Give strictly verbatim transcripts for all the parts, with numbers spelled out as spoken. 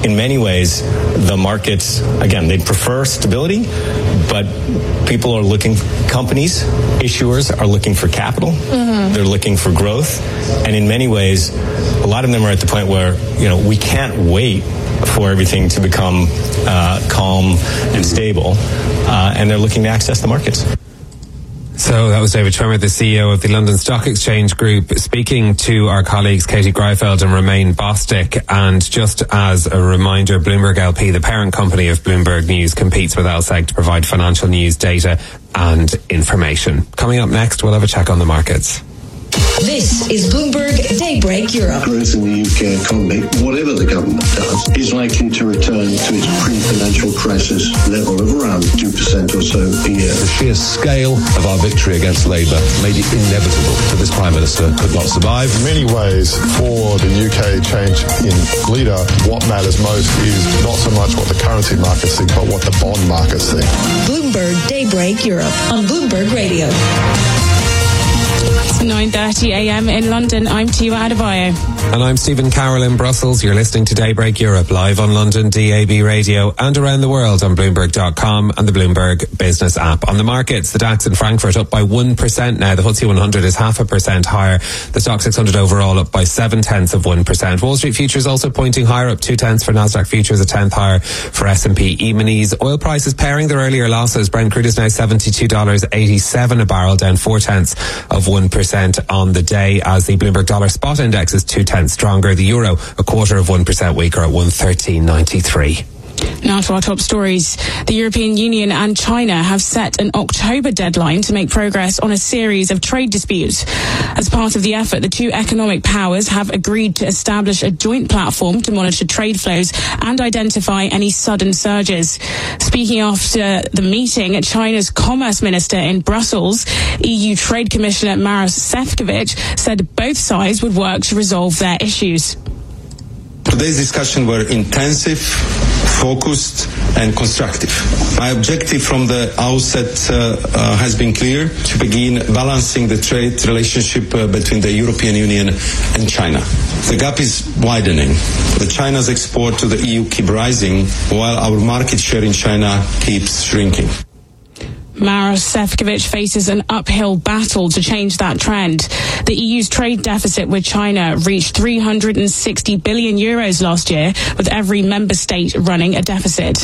in many ways, the markets, again, they prefer stability, but people are looking, companies, issuers are looking for capital. Mm-hmm. They're looking for growth. And in many ways, a lot of them are at the point where, you know, we can't wait for everything to become uh, calm and stable. Uh, and they're looking to access the markets. So that was David Schwimmer, the C E O of the London Stock Exchange Group, speaking to our colleagues Katie Greifeld and Romain Bostic. And just as a reminder, Bloomberg L P, the parent company of Bloomberg News, competes with L S E G to provide financial news, data and information. Coming up next, we'll have a check on the markets. This is Bloomberg Daybreak Europe. Growth in the U K economy, whatever the government does, is likely to return to its pre-financial crisis level of around two percent or so a year. The sheer scale of our victory against Labour made it inevitable that this Prime Minister could not survive. In many ways, for the U K change in leader, what matters most is not so much what the currency markets think, but what the bond markets think. Bloomberg Daybreak Europe on Bloomberg Radio. nine thirty a.m. in London. I'm Tiwa Adebayo. And I'm Stephen Carroll in Brussels. You're listening to Daybreak Europe live on London D A B radio and around the world on Bloomberg dot com and the Bloomberg Business app. On the markets, the DAX in Frankfurt up by one percent now. The F T S E one hundred is half a percent higher. The Stock six hundred overall up by seven tenths of one percent. Wall Street futures also pointing higher, up two tenths for Nasdaq futures, a tenth higher for S and P E-minis. Oil prices pairing their earlier losses. Brent crude is now seventy-two dollars eighty-seven a barrel, down four tenths of one percent on the day, as the Bloomberg Dollar Spot Index is two tenths stronger. The euro a quarter of one percent weaker at one thirteen ninety-three. Now to our top stories. The European Union and China have set an October deadline to make progress on a series of trade disputes. As part of the effort, the two economic powers have agreed to establish a joint platform to monitor trade flows and identify any sudden surges. Speaking after the meeting, China's Commerce Minister in Brussels, E U Trade Commissioner Maros Sefcovic, said both sides would work to resolve their issues. Today's discussions were intensive, focused and constructive. My objective from the outset uh, uh, has been clear: to begin balancing the trade relationship uh, between the European Union and China. The gap is widening. The China's export to the E U keep rising, while our market share in China keeps shrinking. Maros Sefcovic faces an uphill battle to change that trend. The E U's trade deficit with China reached three hundred sixty billion euros last year, with every member state running a deficit.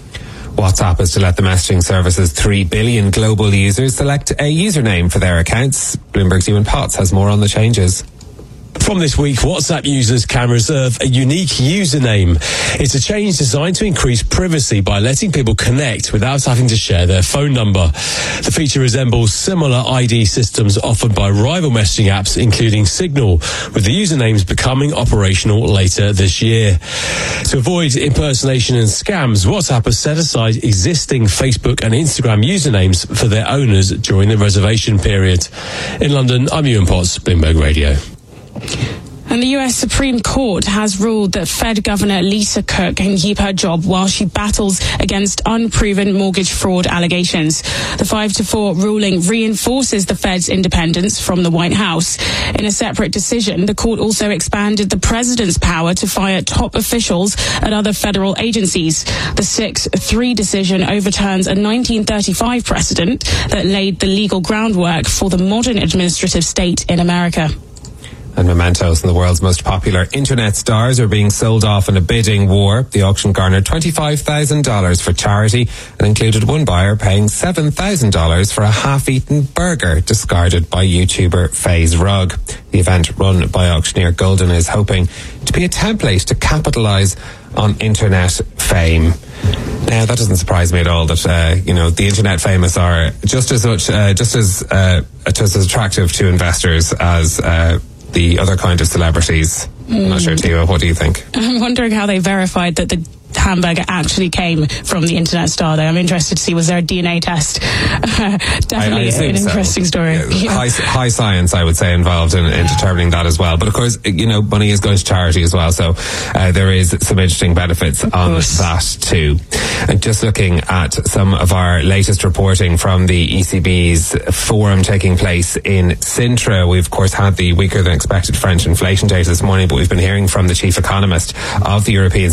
WhatsApp is to let the messaging service's three billion global users select a username for their accounts. Bloomberg's Ewan Potts has more on the changes. From this week, WhatsApp users can reserve a unique username. It's a change designed to increase privacy by letting people connect without having to share their phone number. The feature resembles similar I D systems offered by rival messaging apps, including Signal, with the usernames becoming operational later this year. To avoid impersonation and scams, WhatsApp has set aside existing Facebook and Instagram usernames for their owners during the reservation period. In London, I'm Ewan Potts, Bloomberg Radio. And the U S Supreme Court has ruled that Fed Governor Lisa Cook can keep her job while she battles against unproven mortgage fraud allegations. The five to four ruling reinforces the Fed's independence from the White House. In a separate decision, the court also expanded the president's power to fire top officials at other federal agencies. The six three decision overturns a nineteen thirty-five precedent that laid the legal groundwork for the modern administrative state in America. And mementos and the world's most popular internet stars are being sold off in a bidding war. The auction garnered twenty-five thousand dollars for charity and included one buyer paying seven thousand dollars for a half-eaten burger discarded by YouTuber FaZe Rug. The event, run by auctioneer Golden, is hoping to be a template to capitalise on internet fame. Now, that doesn't surprise me at all that, uh, you know, the internet famous are just as much, uh, just as, uh, just as attractive to investors as, uh, the other kind of celebrities. Mm. I'm not sure, Tia, what do you think? I'm wondering how they verified that the hamburger actually came from the internet star, though. I'm interested to see, was there a D N A test? Uh, definitely I, I an interesting so. story. Yeah, yeah. High, high science, I would say, involved in, in determining that as well. But of course, you know, money is going to charity as well, so uh, there is some interesting benefits on that too. And just looking at some of our latest reporting from the E C B's forum taking place in Sintra, we of course had the weaker than expected French inflation data this morning, but we've been hearing from the chief economist of the European Central Bank,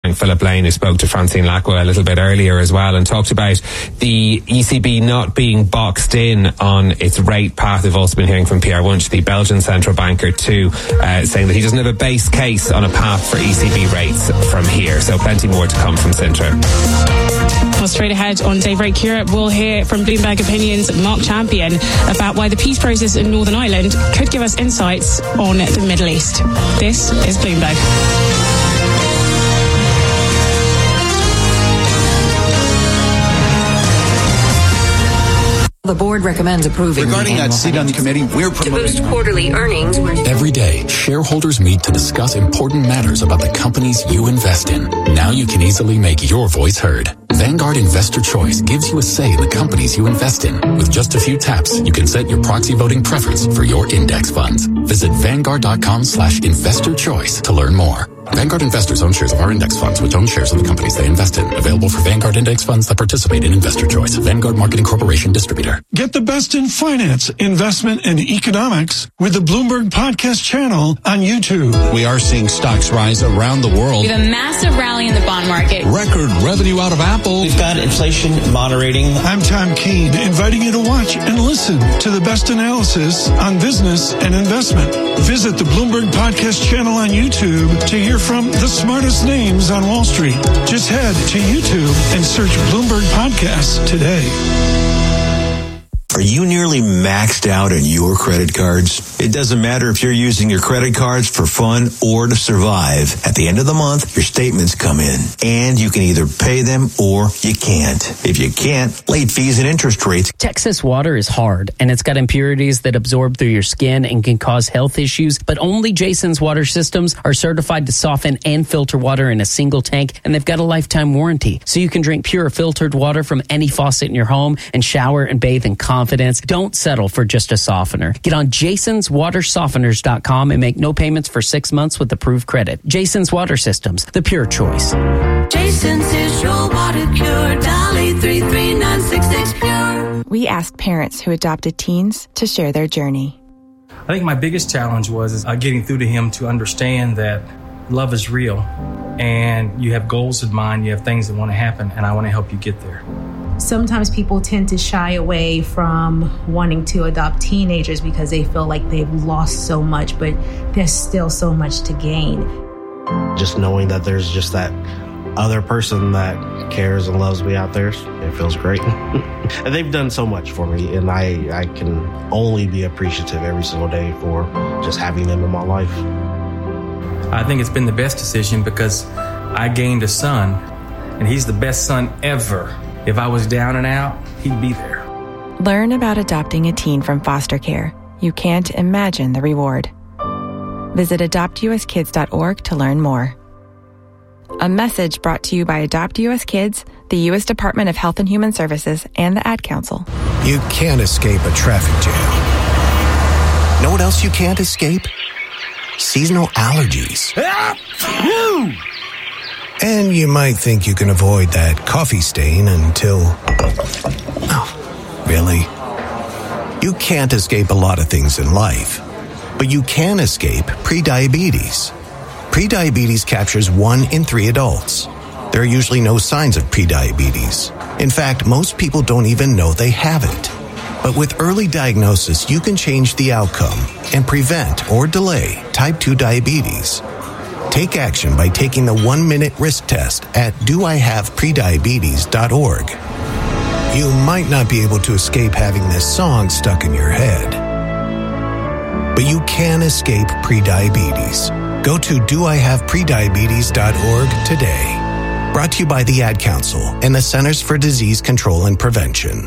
Philip Lane, who spoke to Francine Lacqua a little bit earlier as well, and talked about the E C B not being boxed in on its rate path. We've also been hearing from Pierre Wunsch, the Belgian central banker, too, uh, saying that he doesn't have a base case on a path for E C B rates from here. So plenty more to come from Sintra. Well, straight ahead on Daybreak Europe, we'll hear from Bloomberg Opinion's Mark Champion about why the peace process in Northern Ireland could give us insights on the Middle East. This is Bloomberg. The board recommends approving. Regarding that seat on the committee, we're promoting to boost quarterly earnings. Every day, shareholders meet to discuss important matters about the companies you invest in. Now you can easily make your voice heard. Vanguard Investor Choice gives you a say in the companies you invest in. With just a few taps, you can set your proxy voting preference for your index funds. Visit Vanguard.com slash investor choice to learn more. Vanguard investors own shares of our index funds, which own shares of the companies they invest in. Available for Vanguard index funds that participate in Investor Choice. Vanguard Marketing Corporation distributor. Get the best in finance, investment, and economics with the Bloomberg Podcast channel on YouTube. We are seeing stocks rise around the world. We have a massive rally in the bond market. Record revenue out of Apple. We've got inflation moderating. I'm Tom Keene, inviting you to watch and listen to the best analysis on business and investment. Visit the Bloomberg Podcast channel on YouTube to hear from the smartest names on Wall Street. Just head to YouTube and search Bloomberg Podcasts today. Are you nearly maxed out on your credit cards? It doesn't matter if you're using your credit cards for fun or to survive. At the end of the month, your statements come in, and you can either pay them or you can't. If you can't, late fees and interest rates. Texas water is hard, and it's got impurities that absorb through your skin and can cause health issues, but only Jason's water systems are certified to soften and filter water in a single tank, and they've got a lifetime warranty. So you can drink pure filtered water from any faucet in your home and shower and bathe in confidence. Don't settle for just a softener. Get on jasons water softeners dot com and make no payments for six months with approved credit. Jason's Water Systems, the pure choice. Jason's is your water cure. Dolly three three nine six six pure. We asked parents who adopted teens to share their journey. I think my biggest challenge was uh, getting through to him to understand that love is real and you have goals in mind, you have things that want to happen, and I want to help you get there. Sometimes people tend to shy away from wanting to adopt teenagers because they feel like they've lost so much, but there's still so much to gain. Just knowing that there's just that other person that cares and loves me out there, it feels great. And they've done so much for me, and I, I can only be appreciative every single day for just having them in my life. I think it's been the best decision because I gained a son, and he's the best son ever. If I was down and out, he'd be there. Learn about adopting a teen from foster care. You can't imagine the reward. Visit adopt u s kids dot org to learn more. A message brought to you by Adopt U S Kids, the U S Department of Health and Human Services, and the Ad Council. You can't escape a traffic jam. Know what else you can't escape? Seasonal allergies. And you might think you can avoid that coffee stain until... Oh, really? You can't escape a lot of things in life, but you can escape prediabetes. Prediabetes captures one in three adults. There are usually no signs of prediabetes. In fact, most people don't even know they have it. But with early diagnosis, you can change the outcome and prevent or delay type two diabetes. Take action by taking the one-minute risk test at do I have prediabetes dot org. You might not be able to escape having this song stuck in your head, but you can escape prediabetes. Go to do I have prediabetes dot org today. Brought to you by the Ad Council and the Centers for Disease Control and Prevention.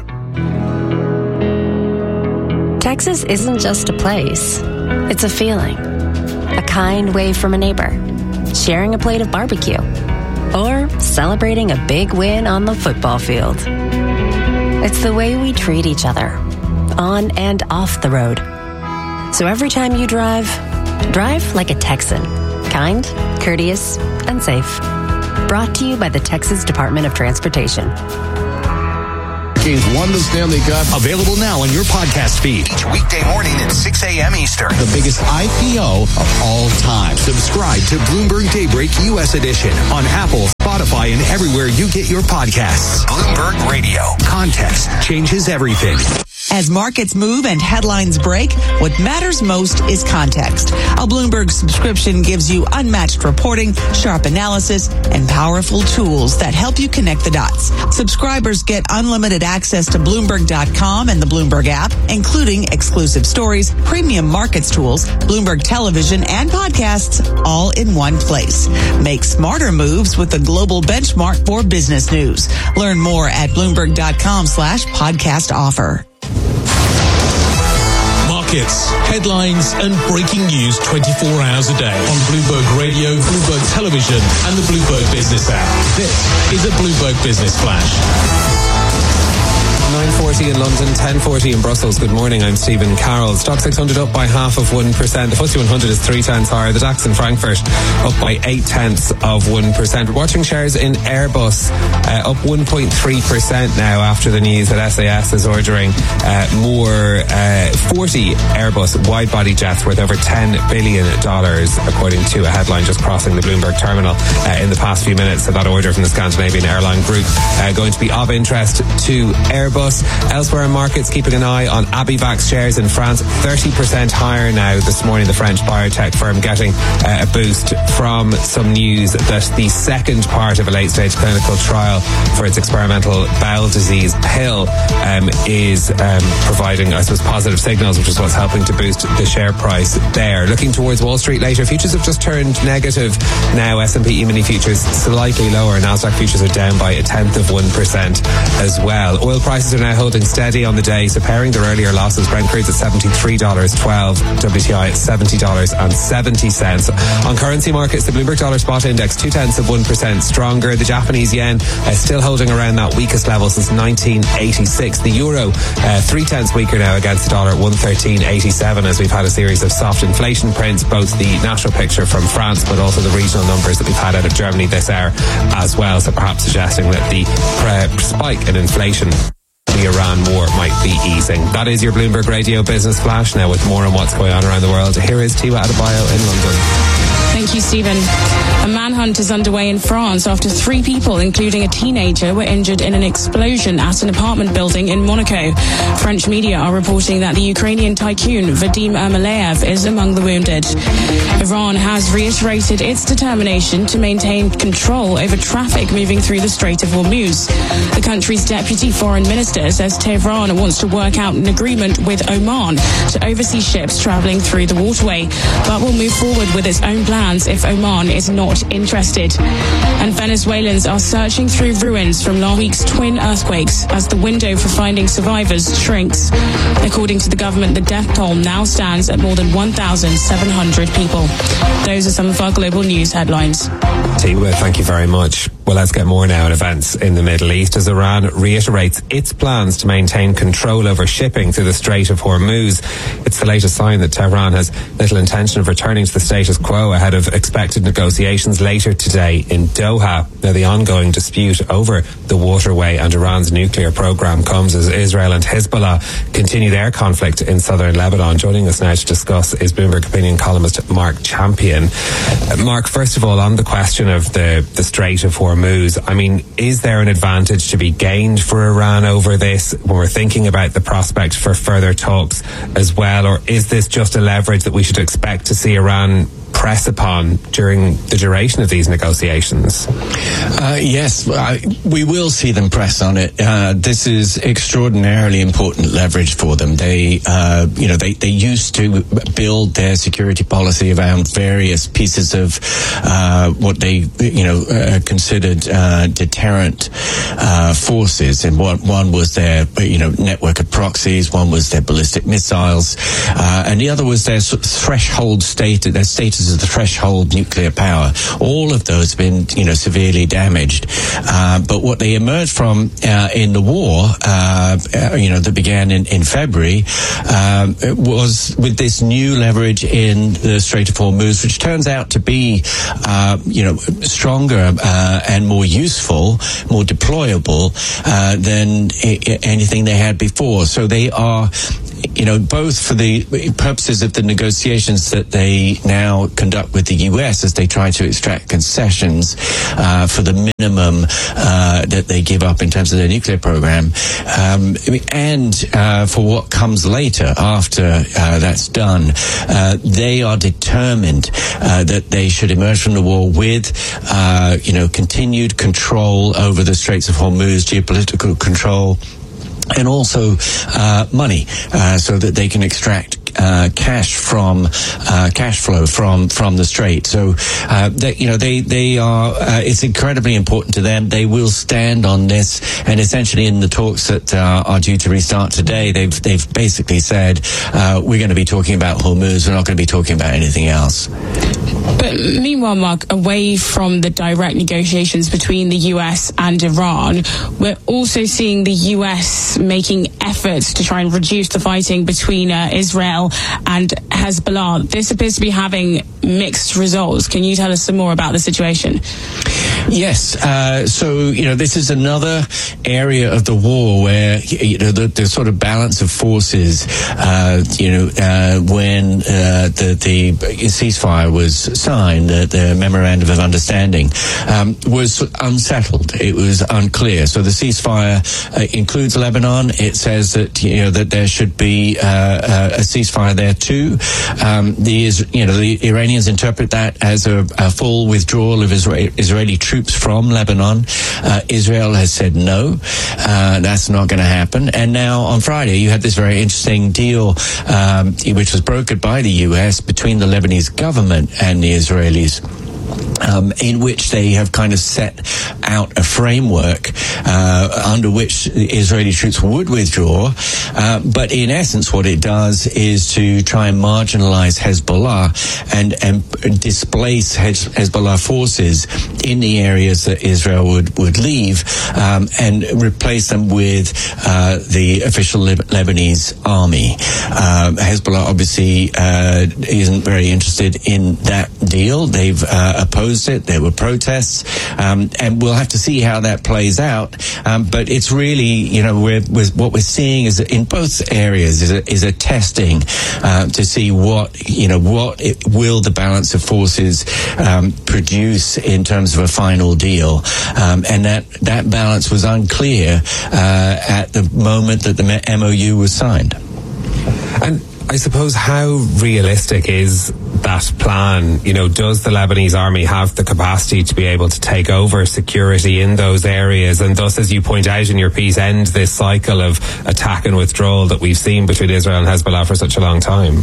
Texas isn't just a place. It's a feeling. A kind wave from a neighbor. Sharing a plate of barbecue. Or celebrating a big win on the football field. It's the way we treat each other. On and off the road. So every time you drive, drive like a Texan. Kind, courteous, and safe. Brought to you by the Texas Department of Transportation. Hurricanes won the Stanley Cup. Available now on your podcast feed. Each weekday morning at six a.m. Eastern. The biggest I P O of all time. Subscribe to Bloomberg Daybreak U S Edition on Apple, Spotify, and everywhere you get your podcasts. Bloomberg Radio. Context changes everything. As markets move and headlines break, what matters most is context. A Bloomberg subscription gives you unmatched reporting, sharp analysis, and powerful tools that help you connect the dots. Subscribers get unlimited access to Bloomberg dot com and the Bloomberg app, including exclusive stories, premium markets tools, Bloomberg television, and podcasts, all in one place. Make smarter moves with the global benchmark for business news. Learn more at Bloomberg dot com slash podcast offer. Markets, headlines, and breaking news twenty-four hours a day on Bloomberg Radio, Bloomberg Television, and the Bloomberg Business app. This is a Bloomberg Business Flash. nine forty in London, ten forty in Brussels. Good morning, I'm Stephen Carroll. Stock six hundred up by half of one percent. The F T S E one hundred is three tenths higher. The DAX in Frankfurt up by eight tenths of one percent. We're watching shares in Airbus uh, up one point three percent now after the news that S A S is ordering uh, more uh, forty Airbus wide-body jets worth over ten billion dollars, according to a headline just crossing the Bloomberg terminal uh, in the past few minutes. So that order from the Scandinavian airline group uh, going to be of interest to Airbus. Elsewhere in markets, keeping an eye on Abivax shares in France, thirty percent higher now this morning. The French biotech firm getting uh, a boost from some news that the second part of a late-stage clinical trial for its experimental bowel disease pill um, is um, providing, I suppose, positive signals, which is what's helping to boost the share price there. Looking towards Wall Street later, futures have just turned negative now. S and P E-mini futures slightly lower. NASDAQ futures are down by a tenth of one percent as well. Oil prices are now holding steady on the day, so pairing their earlier losses. Brent crude's at seventy-three dollars and twelve cents, W T I at seventy dollars and seventy cents. On currency markets, the Bloomberg Dollar Spot Index two tenths of one percent stronger. The Japanese yen uh, still holding around that weakest level since nineteen eighty-six. The euro uh, three tenths weaker now against the dollar, one thirteen eighty-seven, as we've had a series of soft inflation prints, both the national picture from France but also the regional numbers that we've had out of Germany this hour as well, so perhaps suggesting that the uh, spike in inflation, the Iran war, might be easing. That is your Bloomberg Radio Business Flash. Now with more on what's going on around the world, here is Tiwa Adebayo in London. Thank you, Stephen. A manhunt is underway in France after three people, including a teenager, were injured in an explosion at an apartment building in Monaco. French media are reporting that the Ukrainian tycoon Vadim Ermolaev is among the wounded. Iran has reiterated its determination to maintain control over traffic moving through the Strait of Hormuz. The country's deputy foreign minister says Tehran wants to work out an agreement with Oman to oversee ships traveling through the waterway, but will move forward with its own plans if Oman is not interested. And Venezuelans are searching through ruins from last week's twin earthquakes as the window for finding survivors shrinks. According to the government, the death toll now stands at more than one thousand seven hundred people. Those are some of our global news headlines. Tiwa, thank you very much. Well, let's get more now on events in the Middle East as Iran reiterates its plans to maintain control over shipping through the Strait of Hormuz. It's the latest sign that Tehran has little intention of returning to the status quo ahead of expected negotiations later today in Doha. Now, the ongoing dispute over the waterway and Iran's nuclear program comes as Israel and Hezbollah continue their conflict in southern Lebanon. Joining us now to discuss is Bloomberg opinion columnist Mark Champion. Uh, Mark, first of all, on the question of the, the Strait of Hormuz, I mean, is there an advantage to be gained for Iran over this when we're thinking about the prospect for further talks as well, or is this just a leverage that we should expect to see Iran press upon during the duration of these negotiations? Uh, yes, I, we will see them press on it. Uh, this is extraordinarily important leverage for them. They, uh, you know, they, they used to build their security policy around various pieces of uh, what they, you know, uh, considered uh, deterrent uh, forces. And one, one was their, you know, network of proxies. One was their ballistic missiles, uh, and the other was their sort of threshold state, their status of the threshold nuclear power. All of those have been, you know, severely damaged. Uh, but what they emerged from uh, in the war, uh, you know, that began in, in February, um, was with this new leverage in the Strait of Hormuz, which turns out to be, uh, you know, stronger uh, and more useful, more deployable uh, than I- anything they had before. So they are, you know, both for the purposes of the negotiations that they now conduct with the U S as they try to extract concessions uh, for the minimum uh, that they give up in terms of their nuclear program, um, and uh, for what comes later after uh, that's done, uh, they are determined uh, that they should emerge from the war with, uh, you know, continued control over the Straits of Hormuz, geopolitical control, and also uh, money, uh, so that they can extract uh, cash from uh, cash flow from from the strait. So uh, they, you know, they they are. Uh, it's incredibly important to them. They will stand on this, and essentially in the talks that uh, are due to restart today, they've they've basically said uh, we're going to be talking about Hormuz. We're not going to be talking about anything else. But meanwhile, Mark, away from the direct negotiations between the U S and Iran, we're also seeing the U S making efforts to try and reduce the fighting between uh, Israel and Hezbollah. This appears to be having mixed results. Can you tell us some more about the situation? Yes. Uh, so, you know, this is another area of the war where, you know, the, the sort of balance of forces, uh, you know, uh, when uh, the, the ceasefire was signed, the, the memorandum of understanding, um, was unsettled. It was unclear. So the ceasefire uh, includes Lebanon. It says that, you know, that there should be uh, a ceasefire there too. Um, the, you know, the Iranians interpret that as a, a full withdrawal of Israel, Israeli troops from Lebanon. Uh, Israel has said no, uh, that's not going to happen. And now on Friday, you had this very interesting deal, um, which was brokered by the U S between the Lebanese government and the Israelis. Um, in which they have kind of set out a framework uh, under which the Israeli troops would withdraw. Uh, but in essence, what it does is to try and marginalize Hezbollah and, and displace Hez- Hezbollah forces in the areas that Israel would, would leave, um, and replace them with uh, the official Leb- Lebanese army. Um, Hezbollah obviously uh, isn't very interested in that deal. They've uh, opposed it. There were protests, um, and we'll have to see how that plays out. Um, but it's really, you know, we're, we're, what we're seeing is in both areas is a, is a testing uh, to see what, you know, what it, will the balance of forces um, produce in terms of a final deal. Um, and that, that balance was unclear uh, at the moment that the M O U was signed. And I suppose, how realistic is that plan? You know, does the Lebanese army have the capacity to be able to take over security in those areas, and thus, as you point out in your piece, end this cycle of attack and withdrawal that we've seen between Israel and Hezbollah for such a long time?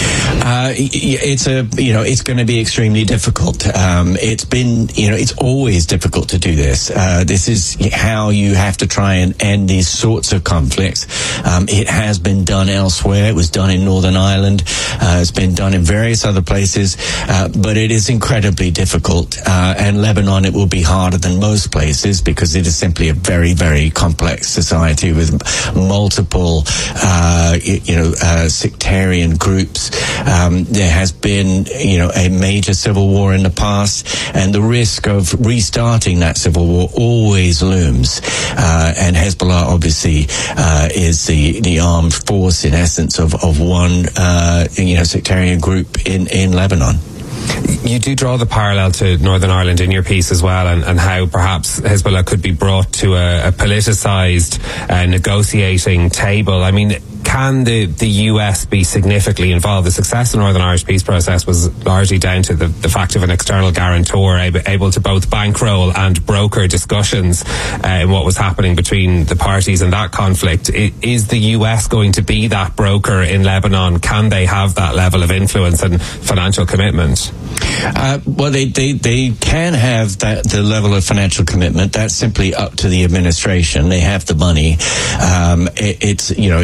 Uh, it's a, you know, it's going to be extremely difficult. Um, it's been, you know, it's always difficult to do this. Uh, this is how you have to try and end these sorts of conflicts. Um, it has been done elsewhere. It was done in Northern Ireland. Uh, it's been done in various other places, uh, but it is incredibly difficult. Uh, and Lebanon, it will be harder than most places because it is simply a very, very complex society with multiple, uh, you know, uh, sectarian groups. Um, there has been, you know, a major civil war in the past, and the risk of restarting that civil war always looms. Uh, and Hezbollah obviously uh, is the, the armed force, in essence, of, of one, uh, you know, sectarian group in, in Lebanon. You do draw the parallel to Northern Ireland in your piece as well, and, and how perhaps Hezbollah could be brought to a, a politicised uh, negotiating table. I mean, can the, the U S be significantly involved? The success of the Northern Irish peace process was largely down to the, the fact of an external guarantor able, able to both bankroll and broker discussions uh, in what was happening between the parties in that conflict. I, is the U S going to be that broker in Lebanon? Can they have that level of influence and financial commitment? Uh, well, they, they, they can have that, the level of financial commitment. That's simply up to the administration. They have the money. Um, it, it's, you know, it's not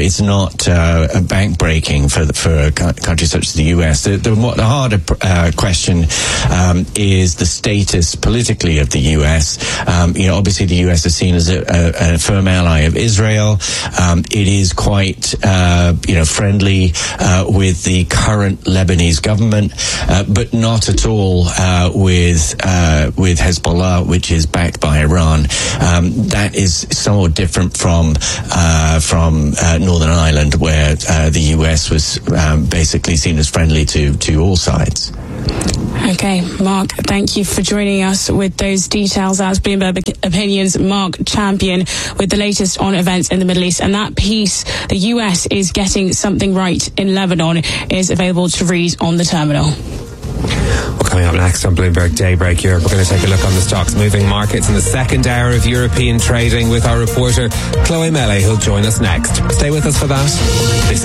not uh, bank-breaking for the, for a country such as the U S. The, the, the harder uh, question um, is the status politically of the U S. Um, you know, obviously the U S is seen as a, a, a firm ally of Israel. Um, it is quite, uh, you know, friendly uh, with the current Lebanese government, uh, but not at all uh, with uh, with Hezbollah, which is backed by Iran. Um, that is somewhat different from uh, from uh, Northern Ireland, where uh, the U S was um, basically seen as friendly to to all sides. Okay, Mark, thank you for joining us with those details. That's Bloomberg Opinions, Mark Champion, with the latest on events in the Middle East. And that piece, the U S is getting something right in Lebanon, is available to read on the terminal. Well, coming up next on Bloomberg Daybreak Europe, we're going to take a look on the stocks moving markets in the second hour of European trading with our reporter Chloe Mele, who'll join us next. Stay with us for that. This is